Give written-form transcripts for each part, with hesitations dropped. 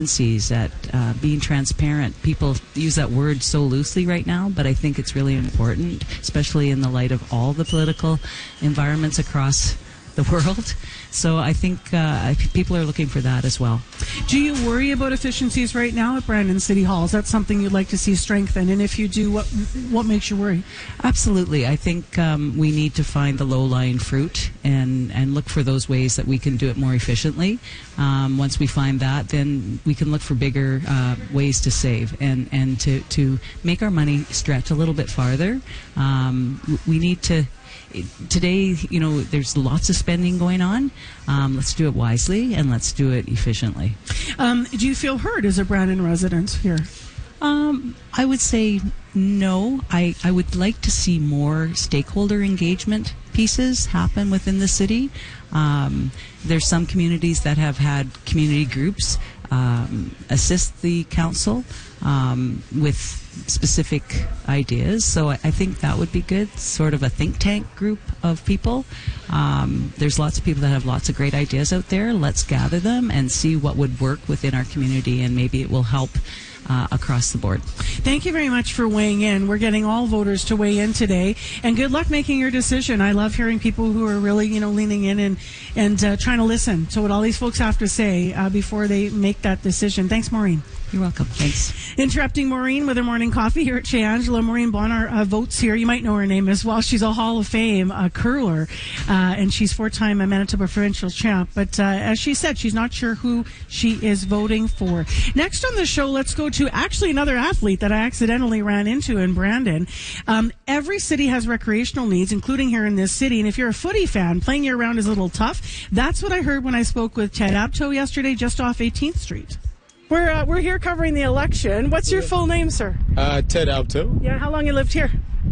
at being transparent. People use that word so loosely right now, but I think it's really important, especially in the light of all the political environments across the world. So I think people are looking for that as well. Do you worry about efficiencies right now at Brandon City Hall? Is that something you'd like to see strengthened? And if you do, what makes you worry? Absolutely. I think we need to find the low-lying fruit and look for those ways that we can do it more efficiently. Once we find that, then we can look for bigger ways to save and to make our money stretch a little bit farther. We need to... Today, there's lots of spending going on. Let's do it wisely and let's do it efficiently. Do you feel heard as a Brandon resident here? I would say no. I would like to see more stakeholder engagement pieces happen within the city. There's some communities that have had community groups assist the council with specific ideas. So I think that would be good, sort of a think tank group of people. There's lots of people that have lots of great ideas out there. Let's gather them and see what would work within our community, and maybe it will help across the board. Thank you very much for weighing in. We're getting all voters to weigh in today, and good luck making your decision. I love hearing people who are really, leaning in and trying to listen to what all these folks have to say before they make that decision. Thanks, Maureen. You're welcome. Thanks. Interrupting Maureen with her morning coffee here at Chez Angela. Maureen Bonner votes here. You might know her name as well. She's a Hall of Fame curler, and she's four-time Manitoba provincial champ. But as she said, she's not sure who she is voting for. Next on the show, let's go to actually another athlete that I accidentally ran into in Brandon. Every city has recreational needs, including here in this city. And if you're a footy fan, playing year-round is a little tough. That's what I heard when I spoke with Ted Abto yesterday, just off 18th Street. We're here covering the election. What's your full name, sir? Ted Abto. Yeah, how long you lived here?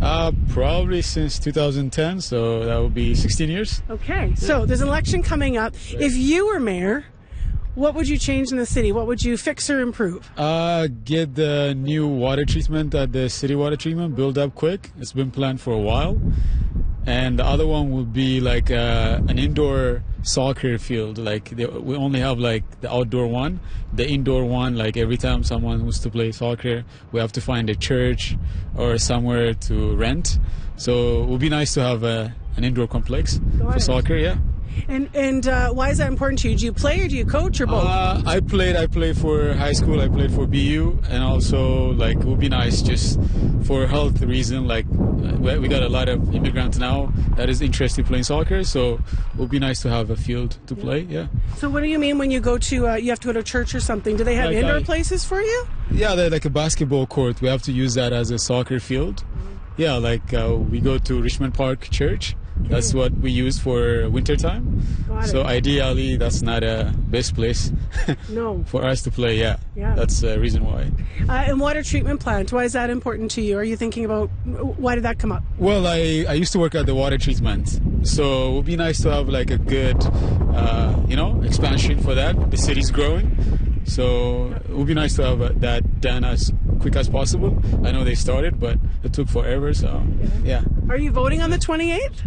Probably since 2010, so that would be 16 years. Okay, so there's an election coming up. Right. If you were mayor, what would you change in the city? What would you fix or improve? Get the new water treatment at the city water treatment build up quick. It's been planned for a while. And the other one would be like an indoor soccer field. We only have like the outdoor one. The indoor one, like every time someone wants to play soccer, we have to find a church or somewhere to rent. So it would be nice to have an indoor complex for soccer, yeah. And why is that important to you? Do you play or do you coach or both? I played for high school. I played for BU, and also it would be nice just for health reason. We got a lot of immigrants now that is interested in playing soccer, so it would be nice to have a field to play. Yeah. So what do you mean when you go to you have to go to church or something? Do they have indoor places for you? Yeah, they're like a basketball court. We have to use that as a soccer field. Yeah, we go to Richmond Park Church. That's what we use for winter time. So ideally, that's not a best place for us to play. Yeah, that's the reason why. And water treatment plant, why is that important to you? Are you thinking about why did that come up? Well, I used to work at the water treatment, so it would be nice to have a good, expansion for that. The city's growing, so it would be nice to have that done as quick as possible. I know they started, but it took forever. So yeah. Are you voting on the 28th?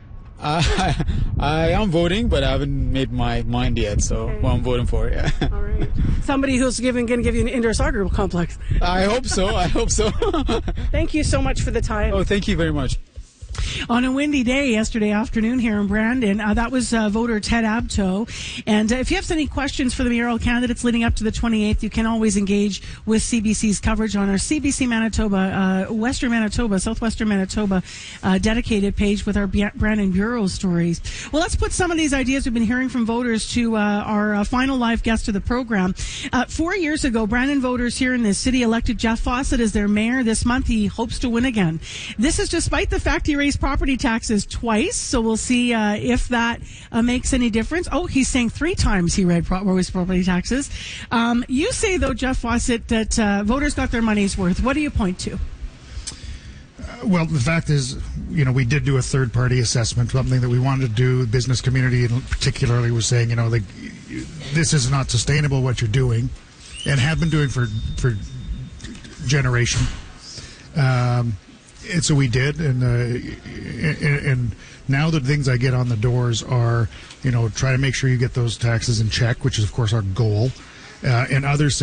I am voting, but I haven't made my mind yet, so I'm voting for it. Yeah. All right. Somebody who's going to give you an indoor soccer complex. I hope so. Thank you so much for the time. Oh, thank you very much. On a windy day yesterday afternoon here in Brandon, that was voter Ted Abto. And if you have any questions for the mayoral candidates leading up to the 28th, you can always engage with CBC's coverage on our CBC Manitoba, Western Manitoba, Southwestern Manitoba dedicated page with our Brandon Bureau stories. Well, let's put some of these ideas we've been hearing from voters to our final live guest of the program. 4 years ago, Brandon voters here in the city elected Jeff Fawcett as their mayor. This month, he hopes to win again. This is despite the fact he raised property taxes twice, so we'll see if that makes any difference. Oh, he's saying 3 times he raised property taxes. You say, though, Jeff Fawcett, that voters got their money's worth. What do you point to? Well, the fact is, we did do a third-party assessment, something that we wanted to do. The business community particularly was saying, this is not sustainable what you're doing, and have been doing for generation. And so we did, and now the things I get on the doors are, try to make sure you get those taxes in check, which is, of course, our goal. And others